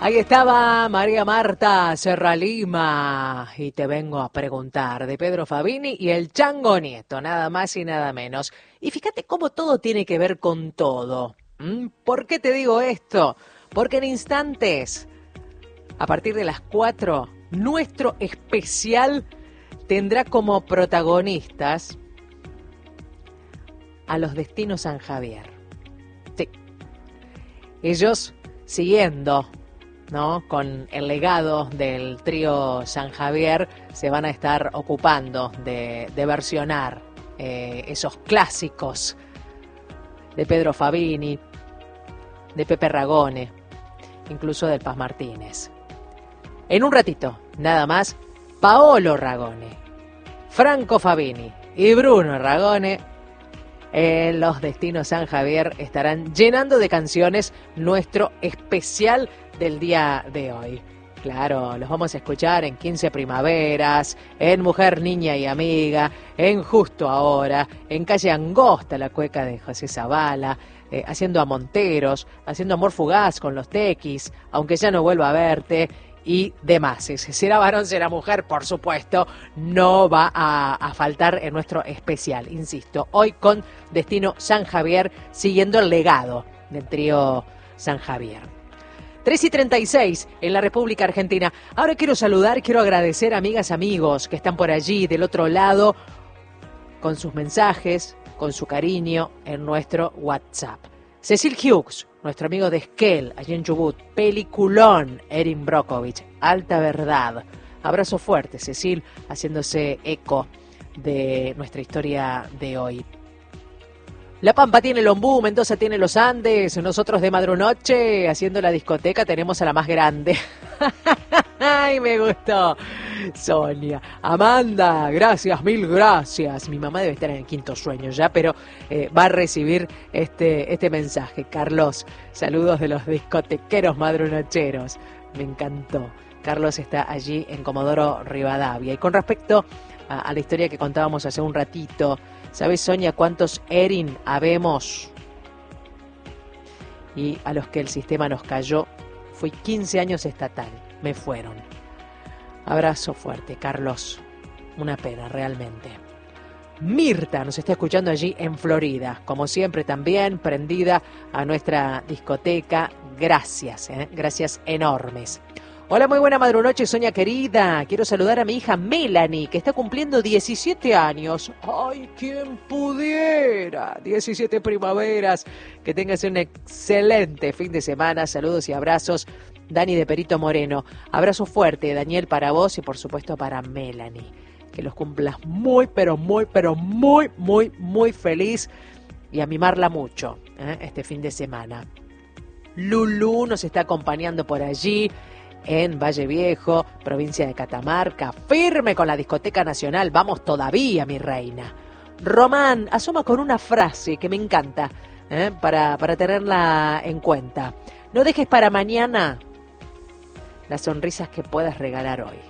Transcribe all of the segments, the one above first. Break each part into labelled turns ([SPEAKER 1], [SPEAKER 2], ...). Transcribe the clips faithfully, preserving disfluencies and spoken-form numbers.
[SPEAKER 1] Ahí estaba María Marta Serra Lima y te vengo a preguntar de Pedro Fabini y el Chango Nieto, nada más y nada menos. Y fíjate cómo todo tiene que ver con todo. ¿Mm? ¿Por qué te digo esto? Porque en instantes, a partir de las cuatro, nuestro especial tendrá como protagonistas a los Destinos San Javier. Sí. Ellos siguiendo, ¿no?, con el legado del trío San Javier, se van a estar ocupando de, de versionar eh, esos clásicos de Pedro Fabini, de Pepe Ragone, incluso del Paz Martínez. En un ratito, nada más, Paolo Ragone, Franco Fabini y Bruno Ragone, en los Destinos San Javier, estarán llenando de canciones nuestro especial del día de hoy. Claro, los vamos a escuchar en quince primaveras, en Mujer, Niña y Amiga, en Justo Ahora, en Calle Angosta, la cueca de José Zavala, eh, haciendo a Monteros, haciendo Amor Fugaz con los Tequis, Aunque ya no vuelva a verte, y demás. Si será varón, será mujer, por supuesto, no va a, a faltar en nuestro especial, insisto, hoy con Destino San Javier, siguiendo el legado del trío San Javier. tres y treinta y seis en la República Argentina. Ahora quiero saludar, quiero agradecer a amigas, amigos que están por allí del otro lado con sus mensajes, con su cariño en nuestro WhatsApp. Cecil Hughes, nuestro amigo de Esquel, allí en Chubut. Peliculón, Erin Brockovich, Alta Verdad. Abrazo fuerte, Cecil, haciéndose eco de nuestra historia de hoy. La Pampa tiene el Ombú, Mendoza tiene los Andes, nosotros de Madrunoche, haciendo la discoteca, tenemos a la más grande. ¡Ay, me gustó! Sonia, Amanda, gracias, mil gracias. Mi mamá debe estar en el quinto sueño ya, pero eh, va a recibir este, este mensaje. Carlos, saludos de los discotequeros madrunocheros. Me encantó. Carlos está allí en Comodoro Rivadavia. Y con respecto a, a la historia que contábamos hace un ratito, ¿sabes, Sonia, cuántos Erin habemos? Y a los que el sistema nos cayó, fui quince años estatal, me fueron. Abrazo fuerte, Carlos. Una pena, realmente. Mirta nos está escuchando allí en Florida, como siempre también prendida a nuestra discoteca. Gracias, ¿eh? Gracias enormes. Hola, muy buena madrunoche, Sonia querida. Quiero saludar a mi hija Melanie, que está cumpliendo diecisiete años. ¡Ay, quién pudiera! diecisiete primaveras. Que tengas un excelente fin de semana. Saludos y abrazos. Dani de Perito Moreno. Abrazo fuerte, Daniel, para vos y por supuesto para Melanie. Que los cumplas muy, pero muy, pero muy, muy, muy feliz y a mimarla mucho, ¿eh?, este fin de semana. Lulú nos está acompañando por allí en Valle Viejo, provincia de Catamarca. Firme con la Discoteca Nacional. Vamos todavía, mi reina. Román asoma con una frase que me encanta, ¿eh?, para, para tenerla en cuenta. No dejes para mañana las sonrisas que puedas regalar hoy.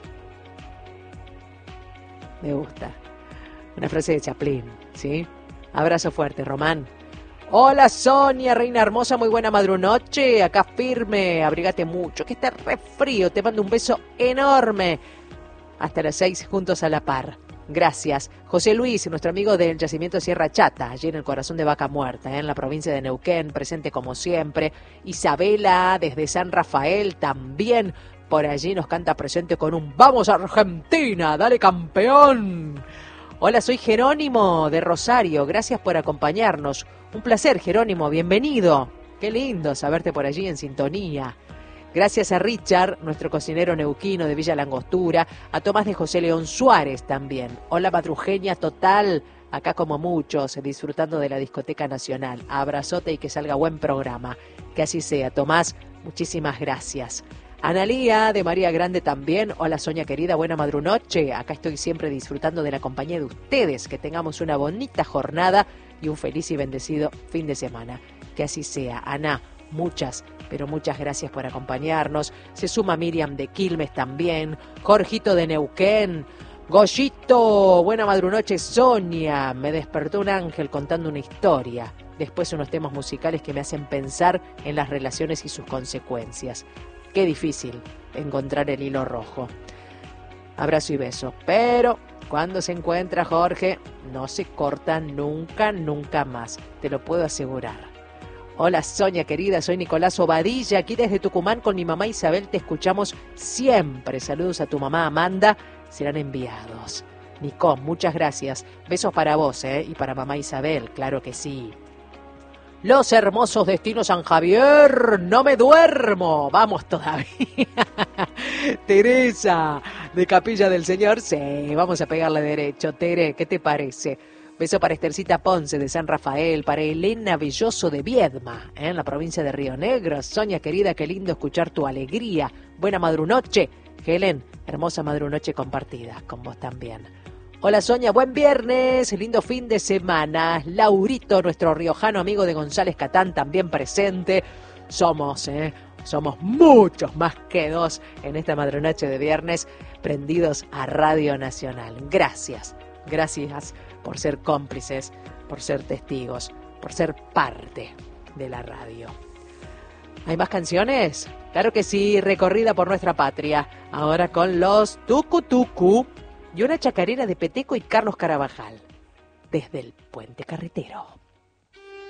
[SPEAKER 1] Me gusta. Una frase de Chaplin, ¿sí? Abrazo fuerte, Román. Hola, Sonia, reina hermosa, muy buena madrunoche. Acá firme, abrígate mucho, que está re frío. Te mando un beso enorme. Hasta las seis, juntos a la par. Gracias. José Luis, nuestro amigo del Yacimiento Sierra Chata, allí en el corazón de Vaca Muerta, ¿eh?, en la provincia de Neuquén, presente como siempre. Isabela, desde San Rafael, también por allí nos canta presente con un ¡Vamos Argentina! ¡Dale campeón! Hola, soy Jerónimo de Rosario, gracias por acompañarnos. Un placer, Jerónimo, bienvenido. Qué lindo saberte por allí en sintonía. Gracias a Richard, nuestro cocinero neuquino de Villa Langostura, a Tomás de José León Suárez también. Hola, madrujeña total, acá como muchos, disfrutando de la Discoteca Nacional. Abrazote y que salga buen programa. Que así sea, Tomás, muchísimas gracias. Analía de María Grande también. Hola, Sonia querida, buena madrunoche. Acá estoy siempre disfrutando de la compañía de ustedes. Que tengamos una bonita jornada y un feliz y bendecido fin de semana. Que así sea. Ana, muchas, pero muchas gracias por acompañarnos. Se suma Miriam de Quilmes también. Jorgito de Neuquén. Goyito, buena madrunoche, Sonia. Me despertó un ángel contando una historia. Después unos temas musicales que me hacen pensar en las relaciones y sus consecuencias. Qué difícil encontrar el hilo rojo. Abrazo y beso. Pero cuando se encuentra Jorge, no se corta nunca, nunca más. Te lo puedo asegurar. Hola Sonia querida, soy Nicolás Obadilla, aquí desde Tucumán con mi mamá Isabel, te escuchamos siempre. Saludos a tu mamá Amanda, serán enviados. Nico, muchas gracias. Besos para vos, ¿eh? Y para mamá Isabel, claro que sí. Los hermosos destinos San Javier, no me duermo. Vamos todavía. Teresa, de Capilla del Señor. Sí, vamos a pegarle derecho. Tere, ¿qué te parece? Beso para Estercita Ponce de San Rafael, para Elena Belloso de Viedma, ¿eh? En la provincia de Río Negro. Sonia querida, qué lindo escuchar tu alegría. Buena madrunoche. Helen, hermosa madrunoche compartida con vos también. Hola Sonia, buen viernes, lindo fin de semana. Laurito, nuestro riojano amigo de González Catán, también presente. Somos, ¿eh? Somos muchos más que dos en esta madrunoche de viernes, prendidos a Radio Nacional. Gracias, gracias por ser cómplices, por ser testigos, por ser parte de la radio. ¿Hay más canciones? Claro que sí, recorrida por nuestra patria. Ahora con los Tucu Tucu y una chacarera de Peteco y Carlos Carabajal. Desde el Puente Carretero.